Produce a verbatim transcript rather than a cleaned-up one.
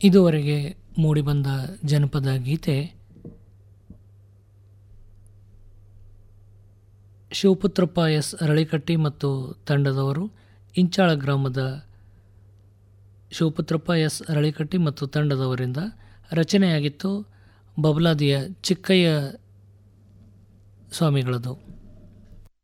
ಇದುವರೆಗೆ ಮೂಡಿಬಂದ ಜನಪದ ಗೀತೆ ಶಿವಪುತ್ರಪ್ಪ ಎಸ್ ಅರಳಿಕಟ್ಟಿ ಮತ್ತು ತಂಡದವರು, ಇಂಚಾಳ ಗ್ರಾಮದ ಶಿವಪುತ್ರಪ್ಪ ಎಸ್ ಅರಳಿಕಟ್ಟಿ ಮತ್ತು ತಂಡದವರಿಂದ ರಚನೆಯಾಗಿತ್ತು. ಬಬಲಾದಿಯ ಚಿಕ್ಕಯ್ಯ ಸ್ವಾಮಿಗಳದು.